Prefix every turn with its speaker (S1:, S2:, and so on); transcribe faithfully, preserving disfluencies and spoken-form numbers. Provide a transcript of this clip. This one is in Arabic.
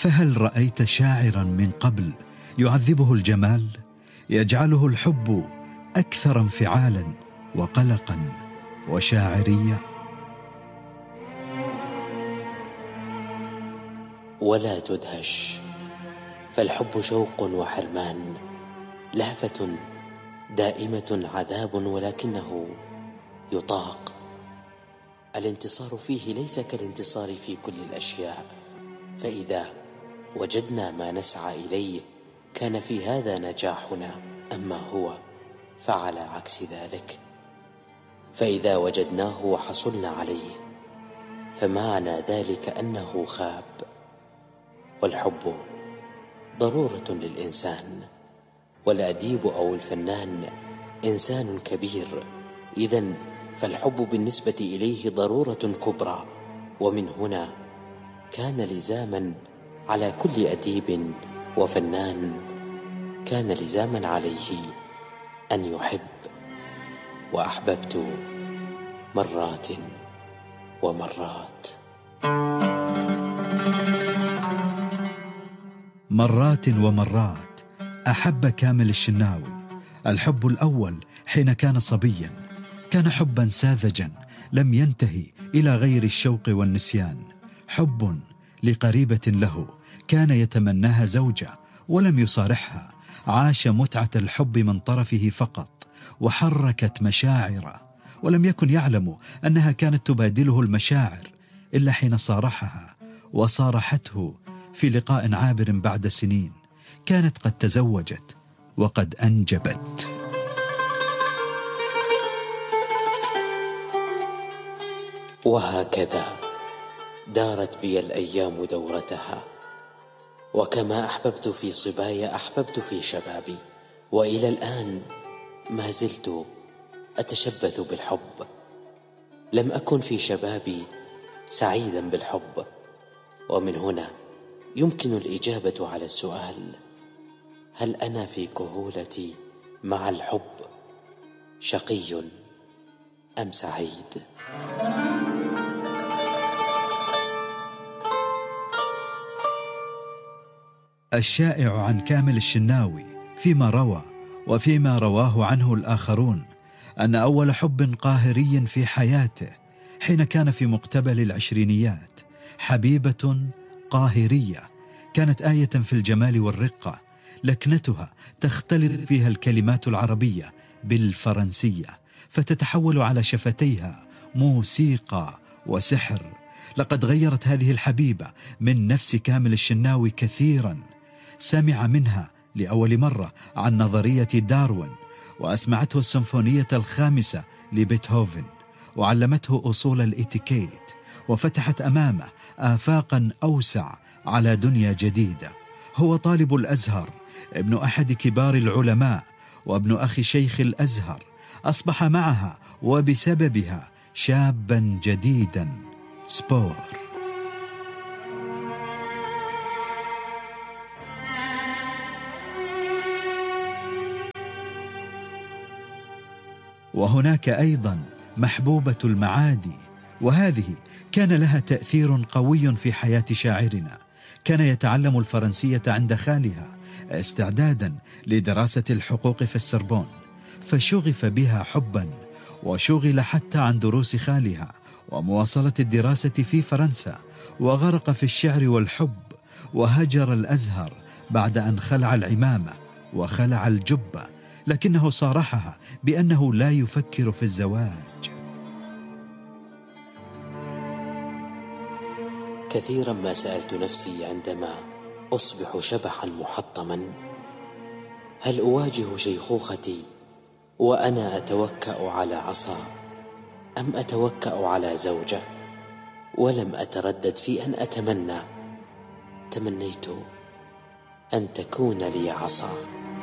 S1: فهل رأيت شاعرا من قبل يعذبه الجمال، يجعله الحب أكثر انفعالا وقلقا وشاعرية؟
S2: ولا تدهش، فالحب شوق وحرمان، لهفة دائمة عذاب ولكنه يطاق. الانتصار فيه ليس كالانتصار في كل الأشياء، فإذا وجدنا ما نسعى إليه كان في هذا نجاحنا، أما هو فعلى عكس ذلك، فإذا وجدناه وحصلنا عليه فمعنى ذلك أنه خاب. والحب ضرورة للإنسان، والأديب أو الفنان إنسان كبير، إذن فالحب بالنسبة إليه ضرورة كبرى. ومن هنا كان لزاما على كل أديب وفنان، كان لزاما عليه أن يحب. وأحببت مرات ومرات.
S1: مرات ومرات أحب كامل الشناوي. الحب الأول حين كان صبيا كان حبا ساذجا لم ينتهي إلى غير الشوق والنسيان، حب لقريبة له كان يتمناها زوجة ولم يصارحها، عاش متعة الحب من طرفه فقط، وحركت مشاعره ولم يكن يعلم أنها كانت تبادله المشاعر إلا حين صارحها، وصارحته في لقاء عابر بعد سنين. كانت قد تزوجت وقد أنجبت.
S2: وهكذا دارت بي الأيام دورتها، وكما أحببت في صبايا أحببت في شبابي، وإلى الآن ما زلت أتشبث بالحب. لم أكن في شبابي سعيدا بالحب. ومن هنا يمكن الإجابة على السؤال: هل أنا في كهولتي مع الحب شقي أم سعيد؟
S1: الشائع عن كامل الشناوي فيما روى وفيما رواه عنه الآخرون أن أول حب قاهري في حياته حين كان في مقتبل العشرينيات، حبيبة قاهرية كانت آية في الجمال والرقة، لكنتها تختلط فيها الكلمات العربية بالفرنسية، فتتحول على شفتيها موسيقى وسحر. لقد غيرت هذه الحبيبة من نفس كامل الشناوي كثيرا. سمع منها لأول مرة عن نظرية داروين، وأسمعته السيمفونية الخامسة لبيتهوفن، وعلمته أصول الإتيكيت، وفتحت أمامه آفاقا أوسع على دنيا جديدة. هو طالب الأزهر، ابن أحد كبار العلماء، وابن أخي شيخ الأزهر. أصبح معها وبسببها شابا جديدا سبور. وهناك أيضا محبوبة المعادي، وهذه كان لها تأثير قوي في حياة شاعرنا. كان يتعلم الفرنسية عند خالها استعدادا لدراسة الحقوق في السربون، فشغف بها حبا، وشغل حتى عن دروس خالها ومواصلة الدراسة في فرنسا، وغرق في الشعر والحب، وهجر الأزهر بعد أن خلع العمامة وخلع الجبة، لكنه صارحها بأنه لا يفكر في الزواج.
S2: كثيرا ما سألت نفسي عندما أصبح شبحا محطما: هل أواجه شيخوختي وأنا أتوكأ على عصا، أم أتوكأ على زوجة؟ ولم أتردد في أن أتمنى. تمنيت أن تكون لي عصا.